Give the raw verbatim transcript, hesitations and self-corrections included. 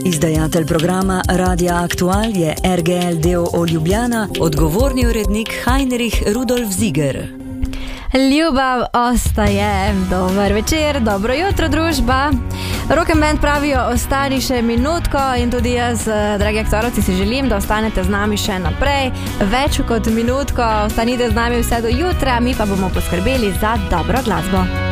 Izdajatelj programa Radia Aktual je R G L D O O Ljubljana, odgovorni urednik Heinrich Rudolf Ziger. Ljubav ostaje. Dober večer, dobro jutro, družba. Rock and Band pravijo, ostani še minutko in tudi jaz, dragi aktorovci, si želim, da ostanete z nami še naprej. Več kot minutko, ostanite z nami vse do jutra, mi pa bomo poskrbeli za dobro glasbo.